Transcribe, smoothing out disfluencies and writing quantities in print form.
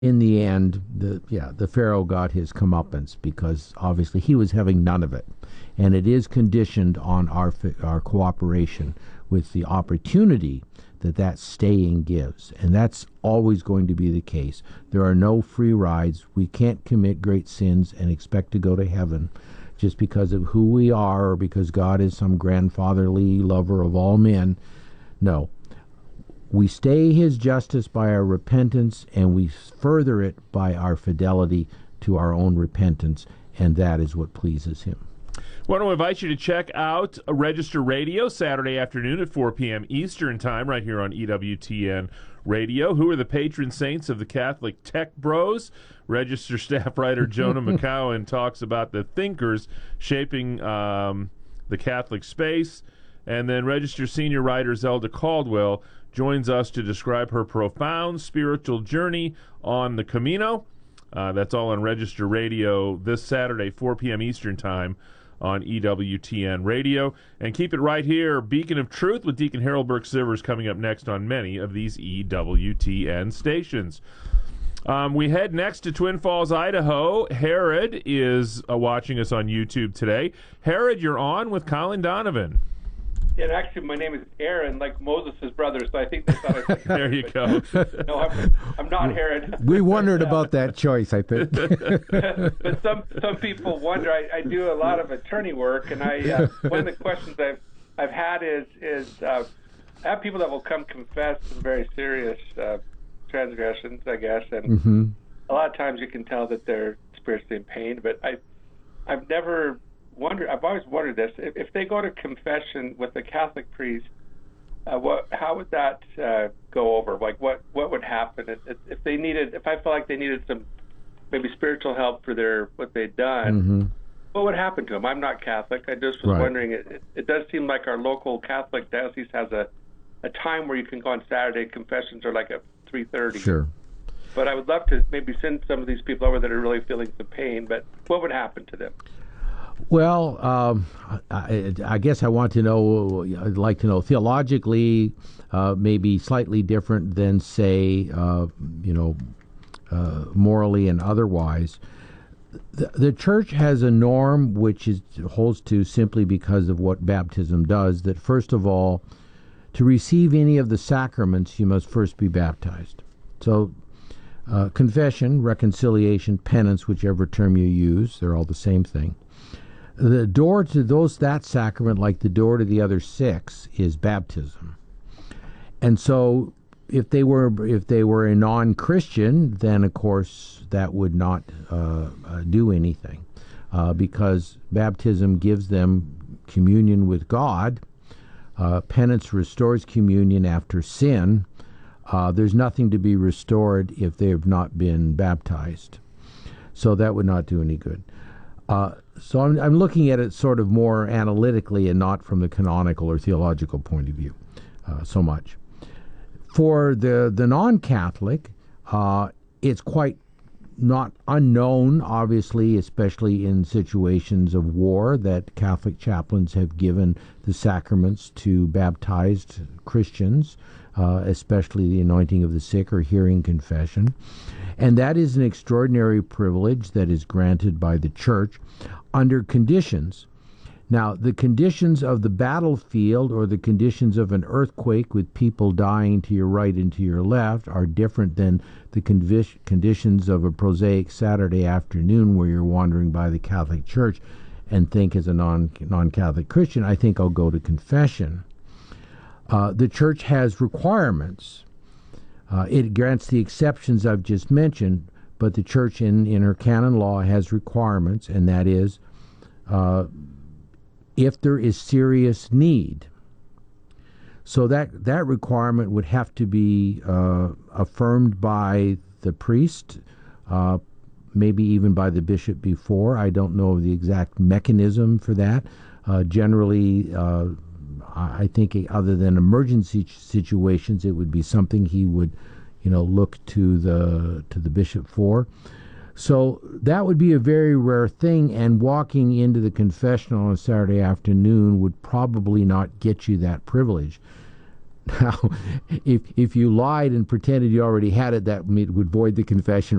In the end, the Pharaoh got his comeuppance because obviously he was having none of it, and it is conditioned on our cooperation with the opportunity that staying gives, and that's always going to be the case. There are no free rides. We can't commit great sins and expect to go to heaven just because of who we are or because God is some grandfatherly lover of all men. No. We stay his justice by our repentance, and we further it by our fidelity to our own repentance, and that is what pleases him. I want to invite you to check out Register Radio Saturday afternoon at 4 p.m. Eastern Time right here on EWTN Radio. Who are the patron saints of the Catholic Tech Bros? Register staff writer Jonah McCowan talks about the thinkers shaping the Catholic space. And then Register senior writer Zelda Caldwell joins us to describe her profound spiritual journey on the Camino. That's all on Register Radio this Saturday, 4 p.m. Eastern Time on EWTN Radio. And keep it right here. Beacon of Truth with Deacon Harold Burke-Sivers coming up next on many of these EWTN stations. We head next to Twin Falls, Idaho. Herod is watching us on YouTube today. Herod, you're on with Colin Donovan. Yeah, actually, my name is Aaron, like Moses' brother, so I think they thought I said there you go. No, I'm not Herod. We wondered about that choice, I think. But some people wonder. I do a lot of attorney work, and one of the questions I've had is I have people that will come confess some very serious transgressions, I guess, and a lot of times you can tell that they're spiritually in pain. But I've never wondered. I've always wondered this: if they go to confession with a Catholic priest, how would that go over? Like, what would happen if they needed? If I felt like they needed some maybe spiritual help for what they'd done, what would happen to them? I'm not Catholic. I just was wondering. It does seem like our local Catholic diocese has a time where you can go on Saturday. Confessions are like at 3:30. Sure. But I would love to maybe send some of these people over that are really feeling some pain. But what would happen to them? Well, I guess I want to know, I'd like to know theologically, maybe slightly different than, say, morally and otherwise. The Church has a norm which holds to simply because of what baptism does, that first of all, to receive any of the sacraments, you must first be baptized. So confession, reconciliation, penance, whichever term you use, they're all the same thing. The door to that sacrament, like the door to the other six, is baptism. And so if they were a non-Christian, then of course that would not do anything, because baptism gives them communion with God. Penance restores communion after sin. There's nothing to be restored if they have not been baptized. So that would not do any good. So I'm looking at it sort of more analytically and not from the canonical or theological point of view so much. For the non-Catholic, it's quite not unknown, obviously, especially in situations of war, that Catholic chaplains have given the sacraments to baptized Christians, especially the anointing of the sick or hearing confession. And that is an extraordinary privilege that is granted by the Church under conditions. Now, the conditions of the battlefield or the conditions of an earthquake with people dying to your right and to your left are different than the conditions of a prosaic Saturday afternoon where you're wandering by the Catholic Church and think, as a non-Catholic Christian, I think I'll go to confession. The Church has requirements. It grants the exceptions I've just mentioned, but the Church in her canon law has requirements, and that is if there is serious need. So that requirement would have to be affirmed by the priest, maybe even by the bishop before. I don't know the exact mechanism for that. Generally, I think other than emergency situations, it would be something he would, look to the bishop for. So that would be a very rare thing, and walking into the confessional on a Saturday afternoon would probably not get you that privilege. Now, if you lied and pretended you already had it, that would void the confession